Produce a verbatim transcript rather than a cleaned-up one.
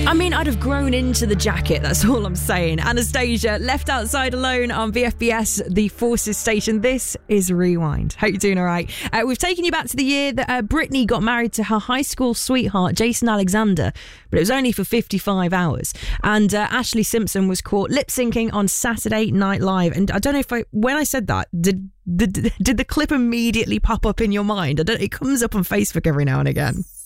I mean, I'd have grown into the jacket, that's all I'm saying. Anastasia, left outside alone on V F B S, the Forces station. This is Rewind. Hope you're doing all right. Uh, we've taken you back to the year that uh, Britney got married to her high school sweetheart, Jason Alexander, but it was only for fifty-five hours. And uh, Ashley Simpson was caught lip-syncing on Saturday Night Live. And I don't know if I, when I said that, did, did, did the clip immediately pop up in your mind? I don't, it comes up on Facebook every now and again.